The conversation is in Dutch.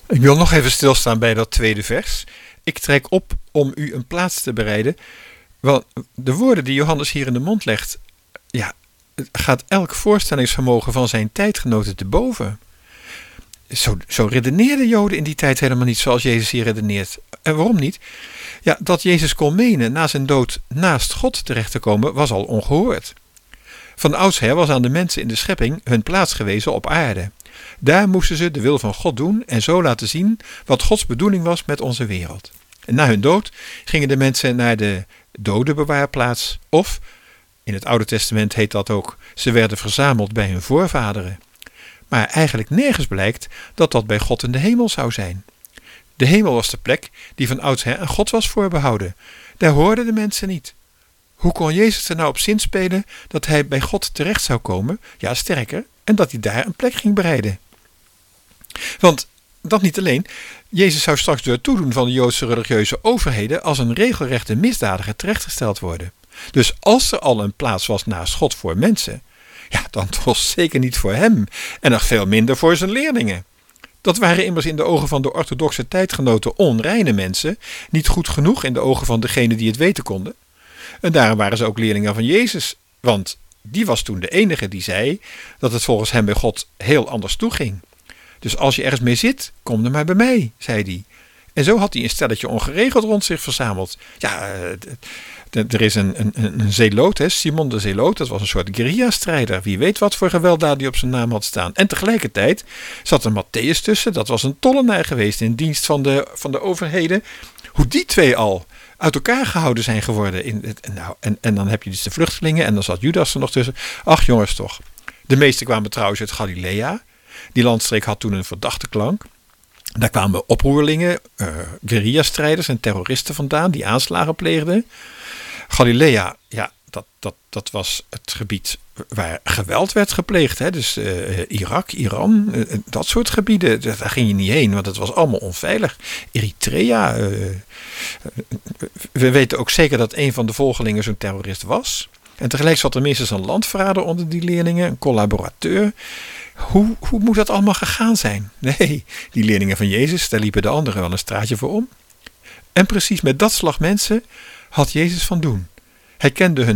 Ik wil nog even stilstaan bij dat tweede vers. Ik trek op om u een plaats te bereiden. Wel, de woorden die Johannes hier in de mond legt, ja, het gaat elk voorstellingsvermogen van zijn tijdgenoten te boven. Zo redeneerden Joden in die tijd helemaal niet zoals Jezus hier redeneert. En waarom niet? Ja, dat Jezus kon menen na zijn dood naast God terecht te komen, was al ongehoord. Van oudsher was aan de mensen in de schepping hun plaats gewezen op aarde. Daar moesten ze de wil van God doen en zo laten zien wat Gods bedoeling was met onze wereld. En na hun dood gingen de mensen naar de dodenbewaarplaats of, in het Oude Testament heet dat ook, ze werden verzameld bij hun voorvaderen. Maar eigenlijk nergens blijkt dat dat bij God in de hemel zou zijn. De hemel was de plek die van oudsher aan God was voorbehouden. Daar hoorden de mensen niet. Hoe kon Jezus er nou op zinspelen dat hij bij God terecht zou komen? Ja, sterker, en dat hij daar een plek ging bereiden. Want dat niet alleen. Jezus zou straks door het toedoen van de Joodse religieuze overheden als een regelrechte misdadiger terechtgesteld worden. Dus als er al een plaats was naast God voor mensen, ja, dan toch zeker niet voor hem en nog veel minder voor zijn leerlingen. Dat waren immers in de ogen van de orthodoxe tijdgenoten onreine mensen, niet goed genoeg in de ogen van degenen die het weten konden. En daarom waren ze ook leerlingen van Jezus, want die was toen de enige die zei dat het volgens hem bij God heel anders toeging. Dus als je ergens mee zit, kom dan maar bij mij, zei hij. En zo had hij een stelletje ongeregeld rond zich verzameld. Ja, er is een zeeloot, Simon de Zeeloot, dat was een soort guerrilla-strijder. Wie weet wat voor gewelddaad die op zijn naam had staan. En tegelijkertijd zat er Matthäus tussen, dat was een tollenaar geweest in dienst van de overheden. Hoe die twee al uit elkaar gehouden zijn geworden. En dan heb je dus de vluchtelingen en dan zat Judas er nog tussen. Ach jongens toch. De meesten kwamen trouwens uit Galilea. Die landstreek had toen een verdachte klank. Daar kwamen oproerlingen, guerrilla-strijders en terroristen vandaan die aanslagen pleegden. Galilea, ja, dat was het gebied waar geweld werd gepleegd. Dus Irak, Iran, dat soort gebieden. Daar ging je niet heen, want het was allemaal onveilig. Eritrea. We weten ook zeker dat een van de volgelingen zo'n terrorist was. En tegelijk zat er minstens een landverrader onder die leerlingen, een collaborateur. Hoe moet dat allemaal gegaan zijn? Nee, die leerlingen van Jezus, daar liepen de anderen wel een straatje voor om. En precies met dat slag mensen had Jezus van doen. Hij kende hun